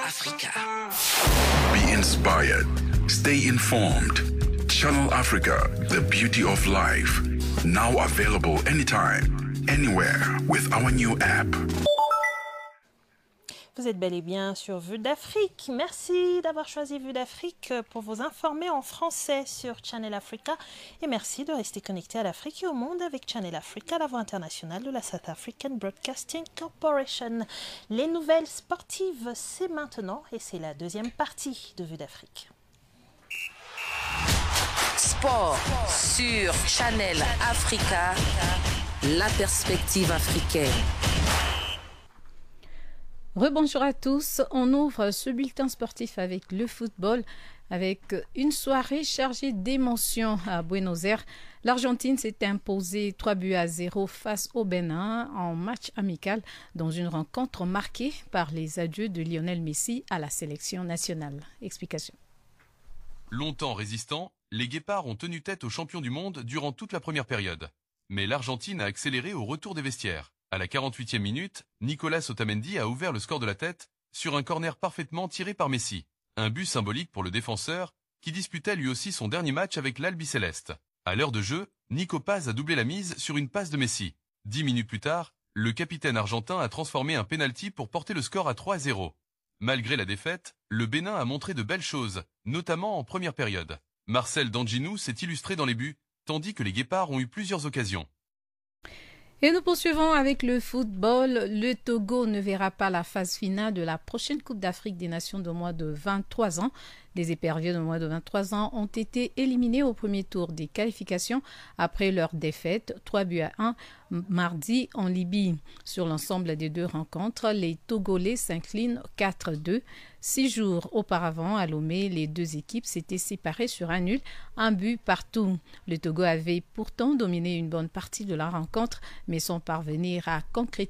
Africa. Be inspired. Stay informed. Channel Africa, the beauty of life. Now available anytime, anywhere with our new app. Vous êtes bel et bien sur Vue d'Afrique. Merci d'avoir choisi Vue d'Afrique pour vous informer en français sur Channel Africa. Et merci de rester connecté à l'Afrique et au monde avec Channel Africa, la voix internationale de la South African Broadcasting Corporation. Les nouvelles sportives, c'est maintenant et c'est la deuxième partie de Vue d'Afrique. Sport sur Channel Africa, la perspective africaine. Rebonjour à tous, on ouvre ce bulletin sportif avec le football, avec une soirée chargée d'émotions à Buenos Aires. L'Argentine s'est imposée 3-0 face au Bénin en match amical dans une rencontre marquée par les adieux de Lionel Messi à la sélection nationale. Explication. Longtemps résistants, les Guépards ont tenu tête aux champions du monde durant toute la première période. Mais l'Argentine a accéléré au retour des vestiaires. À la 48e minute, Nicolas Otamendi a ouvert le score de la tête sur un corner parfaitement tiré par Messi. Un but symbolique pour le défenseur qui disputait lui aussi son dernier match avec l'Albiceleste. À l'heure de jeu, Nico Paz a doublé la mise sur une passe de Messi. 10 minutes plus tard, le capitaine argentin a transformé un penalty pour porter le score à 3-0. Malgré la défaite, le Bénin a montré de belles choses, notamment en première période. Marcel Danginou s'est illustré dans les buts, tandis que les Guépards ont eu plusieurs occasions. Et nous poursuivons avec le football. Le Togo ne verra pas la phase finale de la prochaine Coupe d'Afrique des Nations de moins de 23 ans. Les éperviers de moins de 23 ans ont été éliminés au premier tour des qualifications après leur défaite 3-1 mardi en Libye. Sur l'ensemble des deux rencontres, les Togolais s'inclinent 4-2. 6 jours auparavant, à Lomé, les deux équipes s'étaient séparées sur un nul, un but partout. Le Togo avait pourtant dominé une bonne partie de la rencontre, mais sans parvenir à concrétiser